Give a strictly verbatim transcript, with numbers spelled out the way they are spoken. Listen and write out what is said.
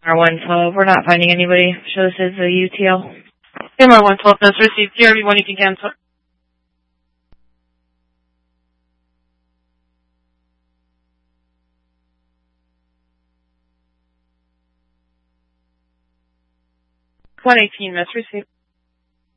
R one twelve, we're not finding anybody. Show this as a U T L. M R one twelve, that's received. D R V one, you can cancel. one eighteen, that's received.